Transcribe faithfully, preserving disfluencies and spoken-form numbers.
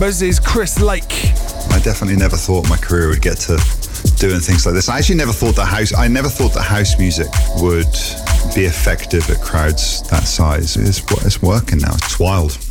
Buzz's Chris Lake. I definitely never thought my career would get to doing things like this. I actually never thought that house. I never thought that house music would be effective at crowds that size. It's, it's working now. It's wild.